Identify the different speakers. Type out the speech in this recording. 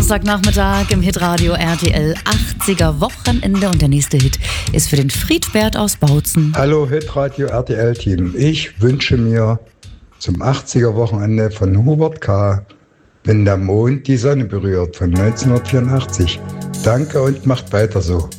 Speaker 1: Samstagnachmittag im Hitradio RTL 80er Wochenende und der nächste Hit ist für den Friedbert aus Bautzen.
Speaker 2: Hallo Hitradio RTL Team. Ich wünsche mir zum 80er Wochenende von Hubert K. Wenn der Mond die Sonne berührt von 1984. Danke und macht weiter so.